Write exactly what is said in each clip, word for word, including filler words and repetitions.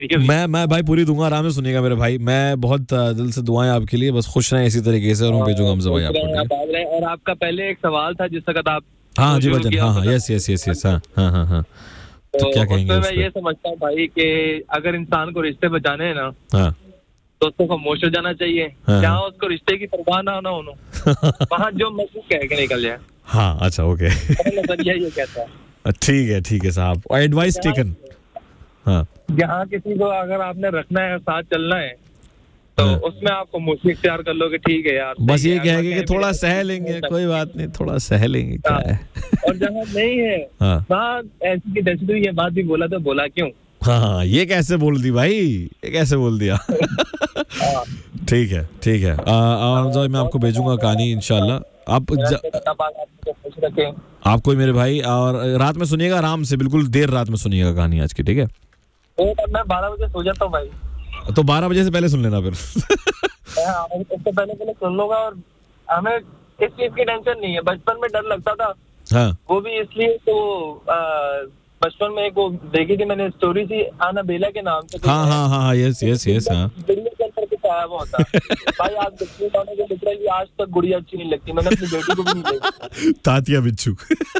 ठीक है मैं मैं भाई पूरी दूंगा, आराम से सुनिएगा मेरे भाई, मैं बहुत अ, दिल से दुआएं आपके लिए, बस खुश रहें इसी तरीके से, और मैं भेजूंगा हमजा भाई आपको, ठीक है? और आपका पहले एक सवाल था जिस वक्त आप हाँ जी भजन, हाँ हाँ, यस यस यस यस, हाँ हाँ हाँ हाँ, तो क्या कहेंगे उसमें उस मैं पे? ये समझता हूँ भाई कि अगर इंसान को रिश्ते बचाने हैं ना, हाँ तो उसको खामोश हो जाना चाहिए। हाँ। जहाँ उसको रिश्ते की परवाह ना हो ना होनो, वहाँ जो मर्जी कह के निकल जाए। हाँ अच्छा ओके। मेरा नजरिया ये कहता है। ठीक है ठीक है साहब, एडवाइस टेकन। हाँ जहाँ किसी को अगर आपने रखना है, साथ चलना है, तो हाँ। उसमें आप खामोशी इख्तियार कर लो कि ठीक है यार, बस सही ये है, कहेंगे अगला कि कहे थोड़ा मेरे सह साथ लेंगे, नहीं कोई बात नहीं, थोड़ा सह लेंगे, क्या है। और जहाँ नहीं है, हाँ वहाँ ऐसी की तैसी, तो ये बात भी बोला तो बोला क्यों। हाँ हाँ, ये कैसे बोल दी भाई, ये कैसे बोल दिया। हाँ। ठीक है ठीक है, आ, और हमजा भाई मैं आपको भेजूंगा कहानी इंशाल्लाह, आप मेरा ज, कहना बात आप मुझे खुश रखें। आपको मेरे भाई, और रात में सुनिएगा आराम से, बिल्कुल देर रात में सुनिएगा कहानी आज की, ठीक है? तो तब मैं बारह बजे सो जाता हूँ भाई। तो बारह बजे से पहले सुन लेना फिर। हाँ, इससे पहले पहले सुन लूंगा। और हमें इस चीज की टेंशन नहीं है। बचपन में डर लगता था, हाँ वो भी इसलिए तो आ, बचपन में एक वो देखी थी मैंने स्टोरी थी, आना बेला के नाम से। हाँ हाँ हाँ हाँ, यस यस यस, हाँ गुड़िया के अंदर कुछ आया हुआ होता। भाई आज बच्चे जाने के लिटरली आज तक गुड़िया अच्छी नहीं लगती, मैंने अपनी बेटी को भी नहीं देखी। तातिया बिच्छू।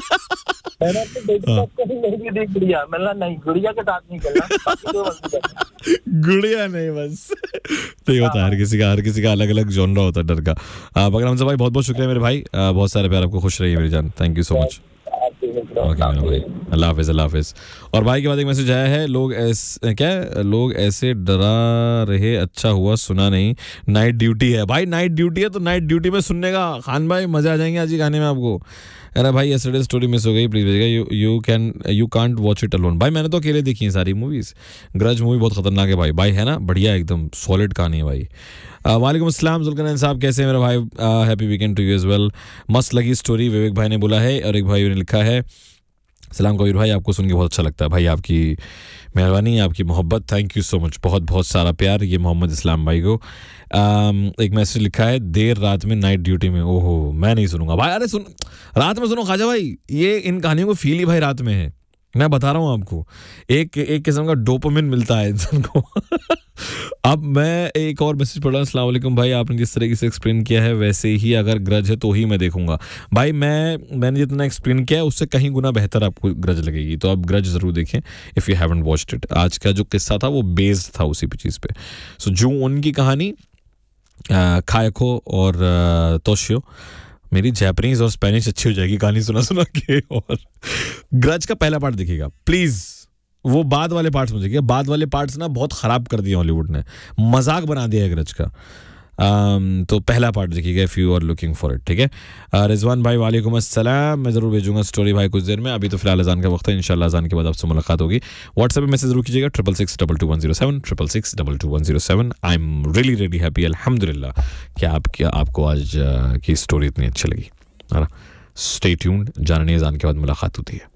मैंने अपनी बेटी को कभी नहीं भी देखी गुड़िया, मैंने नहीं गुड़िया के साथ नहीं खेलना, बाकी जो मर्जी करना। गुड़िया नहीं बस। तो ये होता है, हर किसी का हर किसी का अलग अलग जॉनरा होता है डर का। आ, मगर हमसे भाई बहुत बहुत शुक्रिया मेरे भाई, आ, बहुत सारे प्यार, आपको खुश रहिए मेरी जान, thank you so much. Okay मेरा भाई, अल्लाह हाफिज अल्लाह हाफिज। और भाई के बाद एक मैसेज आया है, लोग ऐसे क्या लोग ऐसे डरा रहे, अच्छा हुआ सुना नहीं, नाइट ड्यूटी है। भाई नाइट ड्यूटी है तो नाइट ड्यूटी में सुनने का खान भाई मजा आ जाएंगे आज ही गाने में आपको। अरे भाई यस्टरडे स्टोरी मिस हो गई, प्लीज भेजिएगा, you you can you can't watch it alone. भाई मैंने तो अकेले देखी है सारी मूवीज, ग्रज मूवी बहुत खतरनाक है भाई, भाई है ना, बढ़िया एकदम सॉलिड कहानी है भाई। वालेकुम अस्सलाम जुल्करनैन साहब, कैसे हैं मेरे भाई, happy weekend to you as well. मस्त लगी स्टोरी, विवेक भाई ने बोला है, और एक भाई ने लिखा है, सलाम कबीर भाई, आपको सुन के बहुत अच्छा लगता है भाई, आपकी मेहरबानी, आपकी मोहब्बत, थैंक यू सो मच, बहुत बहुत सारा प्यार। ये मोहम्मद इस्लाम भाई को आम, एक मैसेज लिखा है, देर रात में नाइट ड्यूटी में, ओहो मैं नहीं सुनूंगा भाई। अरे सुन, रात में सुनो ख्वाजा भाई, ये इन कहानियों को फील ही भाई रात में है, मैं बता रहा हूँ आपको, एक एक किस्म का डोपामिन मिलता है इंसान को। अब मैं एक और मैसेज पढ़ रहा हूँ, अस्सलाम वालेकुम भाई, आपने जिस तरीके से एक्सप्लेन किया है वैसे ही अगर ग्रज है तो ही मैं देखूंगा। भाई मैं मैंने जितना एक्सप्लेन किया है उससे कहीं गुना बेहतर आपको ग्रज लगेगी, तो आप ग्रज जरूर देखें if you haven't watched it. आज का जो किस्सा था वो बेस्ड था उसी चीज़ पे। सो जो उनकी कहानी खायको और तोशियो, मेरी जैपनीज और स्पेनिश अच्छी हो जाएगी कहानी सुना सुना के। और ग्रज का पहला पार्ट देखिएगा प्लीज, वो बाद वाले पार्ट्स मुझे, बाद वाले पार्ट्स ना बहुत खराब कर दिया हॉलीवुड ने, मजाक बना दिया है ग्रज का। um, तो पहला पार्ट देखिएगा if you are looking for it, ठीक है। uh, रिजवान भाई वालेकुम अस्सलाम, मैं जरूर भेजूंगा स्टोरी भाई कुछ देर में, अभी तो फिलहाल अजान का वक्त है, इंशाल्लाह अजान के बाद आपसे मुलाकात होगी। व्हाट्सएप पे मैसेज जरूर कीजिएगा, triple six double two one zero seven triple six double two one zero seven. I am really really happy अल्हम्दुलिल्लाह कि आपकी आपको आज uh, की स्टोरी इतनी अच्छी लगी, है ना। स्टे ट्यून्ड, जानने अजान के बाद मुलाकात होती है।